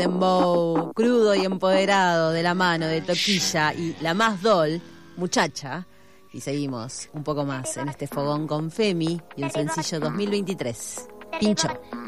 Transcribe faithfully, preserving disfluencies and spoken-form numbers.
dembow crudo y empoderado de la mano de Toquilla y la más doll, Muchacha. Y seguimos un poco más en este fogón con Femi y un sencillo dos mil veintitrés. Pincho.